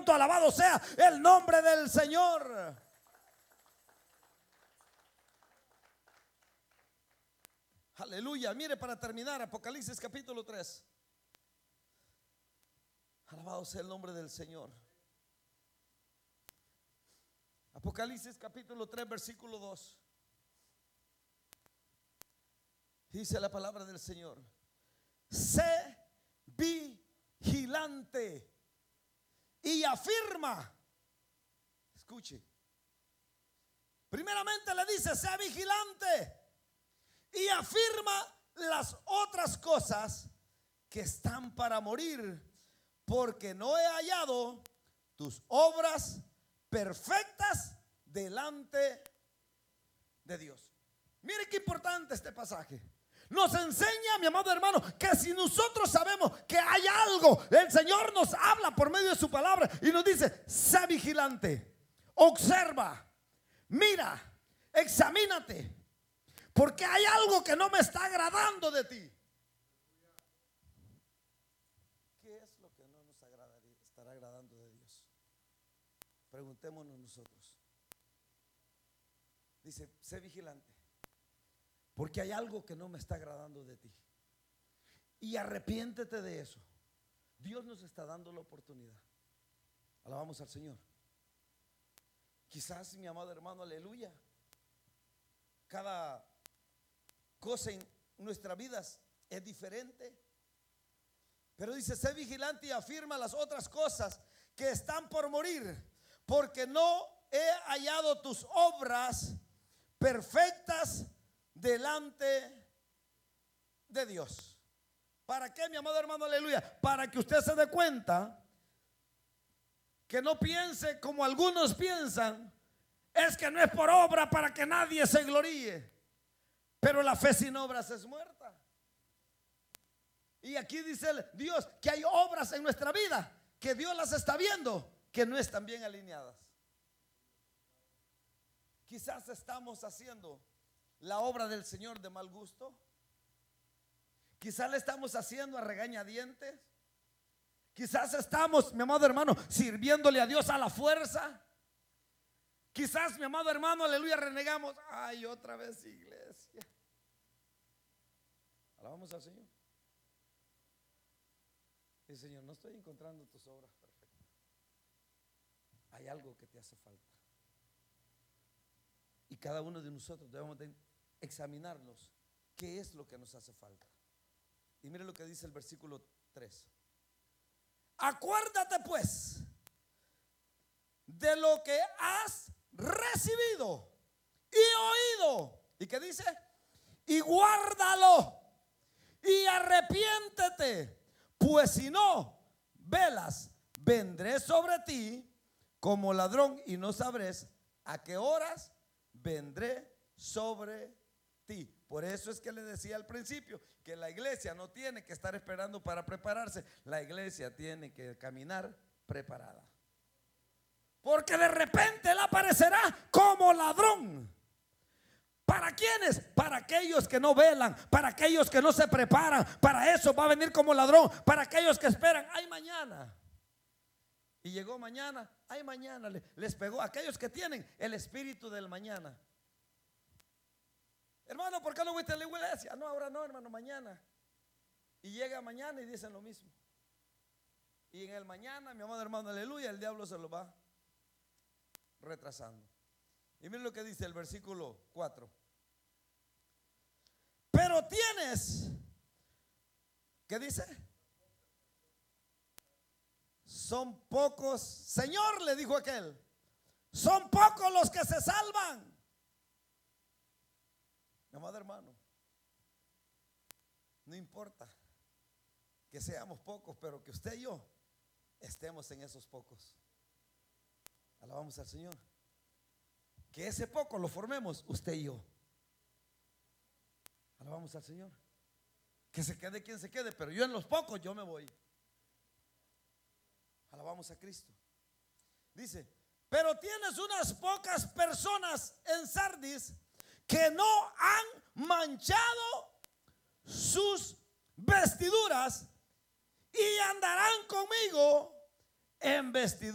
Alabado sea el nombre del Señor. Aleluya. Mire, para terminar, Apocalipsis capítulo 3. Alabado sea el nombre del Señor. Apocalipsis capítulo 3 versículo 2. Dice la palabra del Señor: sé vigilante y afirma. Escuche. Primeramente le dice: sé vigilante y afirma las otras cosas que están para morir, porque no he hallado tus obras perfectas delante de Dios. Mire qué importante este pasaje. Nos enseña, mi amado hermano, que si nosotros sabemos que hay algo, el Señor nos habla por medio de su palabra y nos dice: sé vigilante, observa, mira, examínate, porque hay algo que no me está agradando de ti. ¿Qué es lo que no nos estará agradando de Dios? Preguntémonos nosotros. Dice: sé vigilante, porque hay algo que no me está agradando de ti. Y arrepiéntete de eso. Dios nos está dando la oportunidad. Alabamos al Señor. Quizás, mi amado hermano, aleluya, cada cosa en nuestras vidas es diferente. Pero dice: sé vigilante y afirma las otras cosas que están por morir, porque no he hallado tus obras perfectas delante de Dios. ¿Para qué, mi amado hermano, aleluya? Para que usted se dé cuenta que no piense como algunos piensan: es que no es por obra para que nadie se gloríe. Pero la fe sin obras es muerta. Y aquí dice Dios que hay obras en nuestra vida que Dios las está viendo, que no están bien alineadas. Quizás estamos haciendo la obra del Señor de mal gusto. Quizás le estamos haciendo a regañadientes. Quizás estamos, mi amado hermano, sirviéndole a Dios a la fuerza. Quizás, mi amado hermano, aleluya, renegamos: ay, otra vez iglesia. Alabamos al Señor. Y Señor, no estoy encontrando tus obras perfectas. Hay algo que te hace falta. Y cada uno de nosotros debemos de examinarnos qué es lo que nos hace falta. Y mire lo que dice el versículo 3. Acuérdate pues de lo que has recibido y oído. ¿Y qué dice? Y guárdalo y arrepiéntete, pues si no velas, vendré sobre ti como ladrón y no sabrás a qué horas vendré sobre ti. Por eso es que le decía al principio que la iglesia no tiene que estar esperando para prepararse. La iglesia tiene que caminar preparada, porque de repente él aparecerá como ladrón. ¿Para quiénes? Para aquellos que no velan, para aquellos que no se preparan. Para eso va a venir como ladrón. Para aquellos que esperan: ay, mañana. Y llegó mañana, ay, mañana. Les pegó. Aquellos que tienen el espíritu del mañana. Hermano, ¿por qué no fuiste a la iglesia? No, ahora no, hermano, mañana. Y llega mañana y dicen lo mismo. Y en el mañana, mi amado hermano, aleluya, el diablo se lo va retrasando. Y miren lo que dice el versículo 4. Pero tienes, ¿qué dice? Son pocos, Señor, le dijo aquel, son pocos los que se salvan. Mi amado hermano, no importa que seamos pocos, pero que usted y yo estemos en esos pocos. Alabamos al Señor. Que ese poco lo formemos usted y yo. Alabamos al Señor. Que se quede quien se quede, pero yo en los pocos yo me voy. Alabamos a Cristo. Dice: pero tienes unas pocas personas en Sardis que no han manchado sus vestiduras y andarán conmigo en vestiduras